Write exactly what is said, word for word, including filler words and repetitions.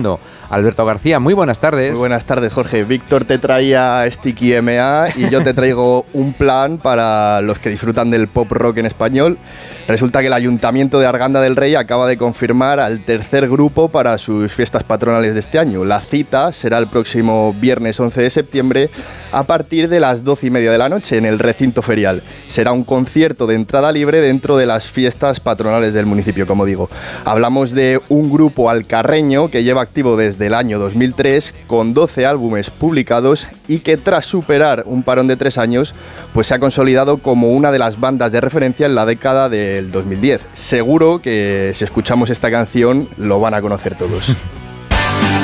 escuchando. Alberto García, muy buenas tardes. Muy buenas tardes, Jorge. Víctor te traía Sticky M A y yo te traigo un plan para los que disfrutan del pop rock en español. Resulta que el Ayuntamiento de Arganda del Rey acaba de confirmar al tercer grupo para sus fiestas patronales de este año. La cita será el próximo viernes once de septiembre a partir de las doce y media de la noche en el recinto ferial. Será un concierto de entrada libre dentro de las fiestas patronales del municipio, como digo. Hablamos de un grupo alcarreño que lleva activo desde el año dos mil tres con doce álbumes publicados y que tras superar un parón de tres años pues se ha consolidado como una de las bandas de referencia en la década del dos mil diez. Seguro que si escuchamos esta canción lo van a conocer todos.